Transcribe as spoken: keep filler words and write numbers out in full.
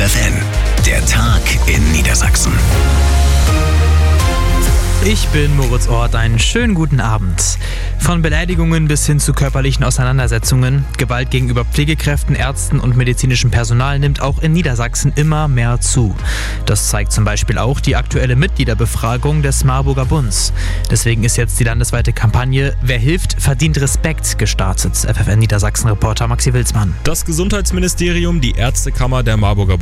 F N, der Tag in Niedersachsen. Ich bin Moritz Ort, einen schönen guten Abend. Von Beleidigungen bis hin zu körperlichen Auseinandersetzungen, Gewalt gegenüber Pflegekräften, Ärzten und medizinischem Personal nimmt auch in Niedersachsen immer mehr zu. Das zeigt zum Beispiel auch die aktuelle Mitgliederbefragung des Marburger Bunds. Deswegen ist jetzt die landesweite Kampagne Wer hilft, verdient Respekt gestartet. F F N Niedersachsen-Reporter Maxi Wilsmann. Das Gesundheitsministerium, die Ärztekammer, der Marburger